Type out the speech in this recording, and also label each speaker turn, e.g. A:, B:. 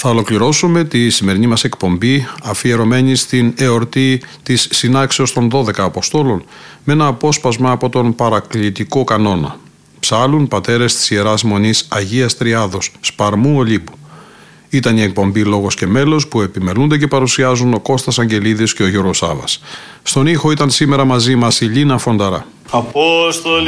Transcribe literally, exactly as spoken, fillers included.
A: Θα ολοκληρώσουμε τη σημερινή μας εκπομπή αφιερωμένη στην εορτή της Συνάξεως των δώδεκα Αποστόλων με ένα απόσπασμα από τον παρακλητικό κανόνα. Ψάλλουν πατέρες της Ιεράς Μονής Αγίας Τριάδος, Σπαρμού Ολύμπου. Ήταν η εκπομπή Λόγος και Μέλος που επιμελούνται και παρουσιάζουν ο Κώστας Αγγελίδης και ο Γιώργος Σάβας. Στον ήχο ήταν σήμερα μαζί μας η Λίνα Φονταρά.
B: Απόστολοι.